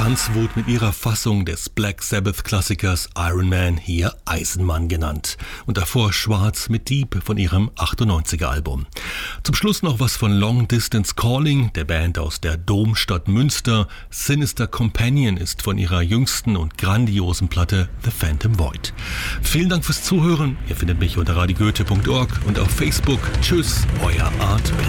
Tanzwut mit ihrer Fassung des Black Sabbath-Klassikers Iron Man, hier Eisenmann genannt. Und davor Schwarz mit Dieb von ihrem 98er-Album. Zum Schluss noch was von Long Distance Calling, der Band aus der Domstadt Münster. Sinister Companion ist von ihrer jüngsten und grandiosen Platte The Phantom Void. Vielen Dank fürs Zuhören. Ihr findet mich unter radiogoethe.org und auf Facebook. Tschüss, euer Art.